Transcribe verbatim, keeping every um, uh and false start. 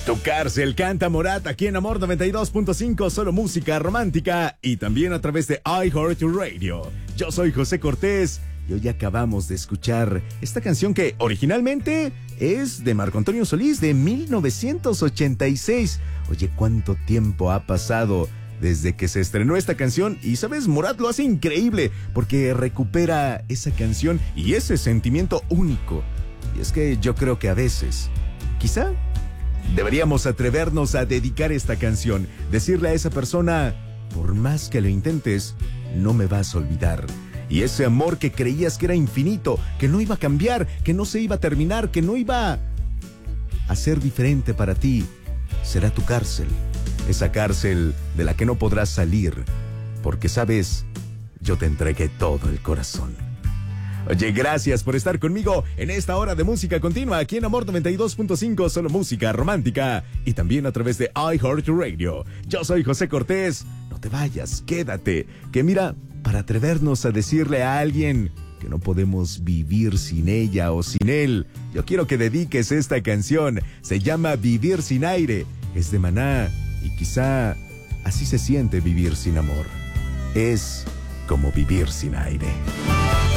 Tu cárcel canta Morat aquí en Amor noventa y dos punto cinco, solo música romántica y también a través de iHeartRadio. Yo soy José Cortés y hoy acabamos de escuchar esta canción que originalmente es de Marco Antonio Solís de mil novecientos ochenta y seis. Oye, ¿cuánto tiempo ha pasado desde que se estrenó esta canción? Y sabes, Morat lo hace increíble porque recupera esa canción y ese sentimiento único. Y es que yo creo que a veces, quizá, deberíamos atrevernos a dedicar esta canción, decirle a esa persona, por más que lo intentes, no me vas a olvidar. Y ese amor que creías que era infinito, que no iba a cambiar, que no se iba a terminar, que no iba a ser diferente para ti, será tu cárcel. Esa cárcel de la que no podrás salir, porque sabes, yo te entregué todo el corazón. Oye, gracias por estar conmigo en esta hora de música continua aquí en Amor noventa y dos punto cinco, solo música romántica y también a través de iHeartRadio. Yo soy José Cortés, no te vayas, quédate, que mira, para atrevernos a decirle a alguien que no podemos vivir sin ella o sin él, yo quiero que dediques esta canción, se llama Vivir sin aire, es de Maná y quizá así se siente vivir sin amor, es como vivir sin aire.